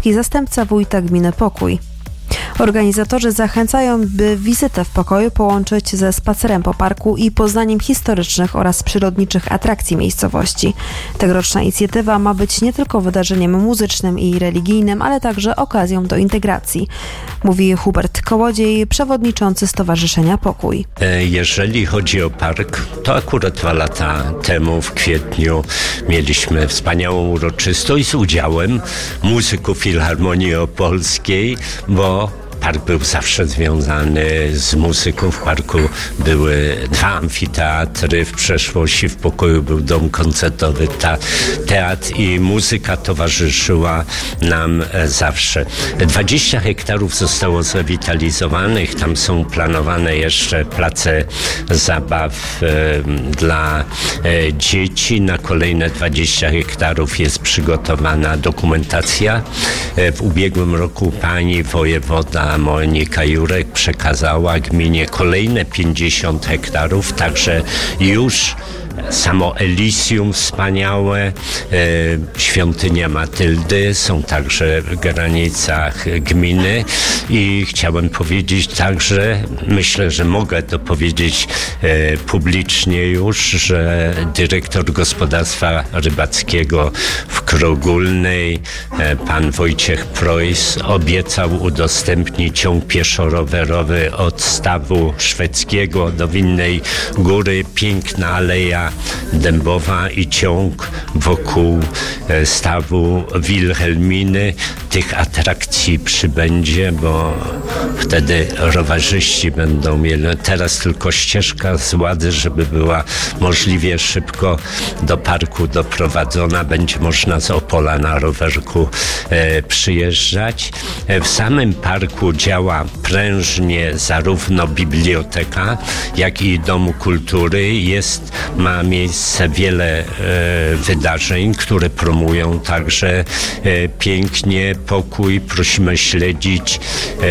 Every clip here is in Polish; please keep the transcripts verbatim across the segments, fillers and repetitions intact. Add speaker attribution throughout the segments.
Speaker 1: Michalski, zastępca wójta gminy Pokój. Organizatorzy zachęcają, by wizytę w pokoju połączyć ze spacerem po parku i poznaniem historycznych oraz przyrodniczych atrakcji miejscowości. Tegoroczna inicjatywa ma być nie tylko wydarzeniem muzycznym i religijnym, ale także okazją do integracji, mówi Hubert Kołodziej, przewodniczący Stowarzyszenia Pokój.
Speaker 2: Jeżeli chodzi o park, to akurat dwa lata temu w kwietniu mieliśmy wspaniałą uroczystość z udziałem muzyków Filharmonii Opolskiej, bo park był zawsze związany z muzyką. W parku były dwa amfiteatry, w przeszłości w Pokoju był dom koncertowy, ta, teatr i muzyka towarzyszyła nam zawsze. dwadzieścia hektarów zostało zrewitalizowanych, tam są planowane jeszcze place zabaw e, dla e, dzieci. Na kolejne dwadzieścia hektarów jest przygotowana dokumentacja. E, w ubiegłym roku pani wojewoda Monika Jurek przekazała gminie kolejne pięćdziesiąt hektarów, także już samo Elysium wspaniałe, e, świątynia Matyldy są także w granicach gminy i chciałem powiedzieć także, myślę, że mogę to powiedzieć e, publicznie już, że dyrektor gospodarstwa rybackiego w Krogólnej, e, pan Wojciech Preuss, obiecał udostępnić ciąg pieszo-rowerowy od stawu szwedzkiego do Winnej Góry, piękna aleja dębowa i ciąg wokół stawu Wilhelminy. Tych atrakcji przybędzie, bo wtedy rowerzyści będą mieli. Teraz tylko ścieżka z Łady, żeby była możliwie szybko do parku doprowadzona. Będzie można z Opola na rowerku e, przyjeżdżać. E, w samym parku działa prężnie zarówno biblioteka, jak i Dom Kultury. Jest, ma miejsce wiele e, wydarzeń, które promują także e, pięknie Pokój. Prosimy śledzić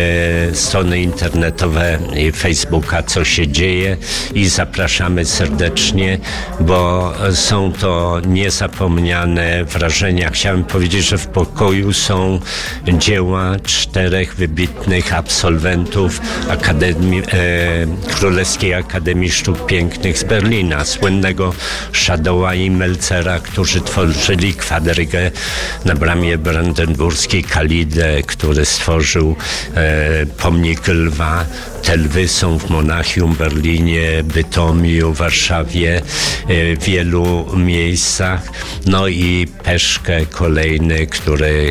Speaker 2: e, strony internetowe i Facebooka, co się dzieje i zapraszamy serdecznie, bo są to niezapomniane wrażenia. Chciałem powiedzieć, że w Pokoju są dzieła czterech wybitnych absolwentów Akademii, e, Królewskiej Akademii Sztuk Pięknych z Berlina, słynnego Schadowa i Melcera, którzy tworzyli kwadrygę na bramie brandenburskiej, Kalidę, który stworzył e, pomnik lwa. Te lwy są w Monachium, Berlinie, Bytomiu, Warszawie, e, w wielu miejscach. No i Peszkę kolejny, który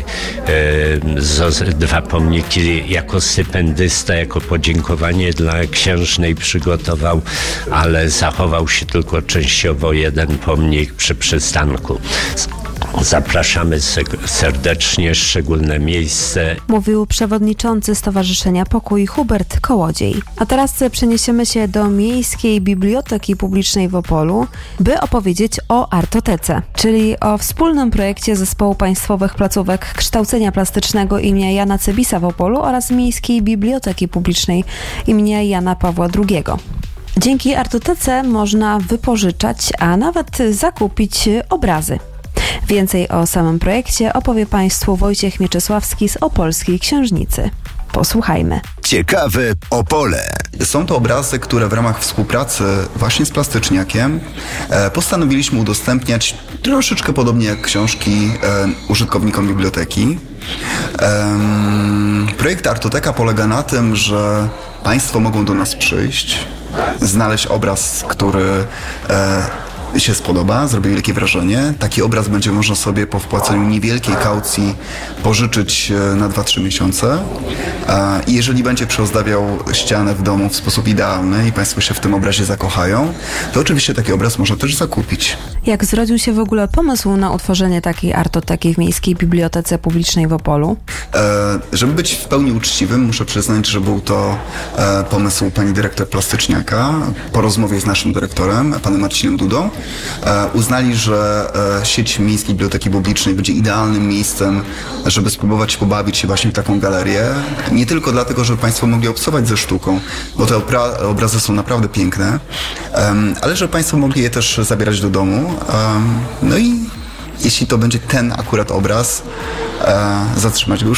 Speaker 2: e, z, dwa pomniki jako stypendysta, jako podziękowanie dla księżnej przygotował, ale zachował się tylko częściowo jeden pomnik przy przystanku. Zapraszamy serdecznie, szczególne miejsce.
Speaker 1: Mówił przewodniczący Stowarzyszenia Pokój Hubert Kołodziej. A teraz przeniesiemy się do Miejskiej Biblioteki Publicznej w Opolu, by opowiedzieć o Artotece, czyli o wspólnym projekcie Zespołu Państwowych Placówek Kształcenia Plastycznego imienia Jana Cebisa w Opolu oraz Miejskiej Biblioteki Publicznej imienia Jana Pawła drugiego. Dzięki Artotece można wypożyczać, a nawet zakupić obrazy. Więcej o samym projekcie opowie Państwu Wojciech Mieczysławski z Opolskiej Księżnicy. Posłuchajmy.
Speaker 3: Ciekawe Opole.
Speaker 4: Są to obrazy, które w ramach współpracy właśnie z Plastyczniakiem e, postanowiliśmy udostępniać troszeczkę podobnie jak książki e, użytkownikom biblioteki. E, projekt Artoteka polega na tym, że Państwo mogą do nas przyjść, znaleźć obraz, który e, się spodoba, zrobi wielkie wrażenie. Taki obraz będzie można sobie po wpłaceniu niewielkiej kaucji pożyczyć na dwa trzy miesiące. I jeżeli będzie przyozdabiał ścianę w domu w sposób idealny i Państwo się w tym obrazie zakochają, to oczywiście taki obraz można też zakupić.
Speaker 1: Jak zrodził się w ogóle pomysł na utworzenie takiej artoteki w Miejskiej Bibliotece Publicznej w Opolu?
Speaker 4: E, żeby być w pełni uczciwym, muszę przyznać, że był to e, pomysł pani dyrektor Plastyczniaka. Po rozmowie z naszym dyrektorem, panem Marcinem Dudą, e, uznali, że e, sieć Miejskiej Biblioteki Publicznej będzie idealnym miejscem, żeby spróbować pobawić się właśnie w taką galerię. Nie tylko dlatego, żeby Państwo mogli obcować ze sztuką, bo te opra- obrazy są naprawdę piękne, e, ale żeby Państwo mogli je też zabierać do domu. E, no i jeśli to będzie ten akurat obraz, e, zatrzymać go już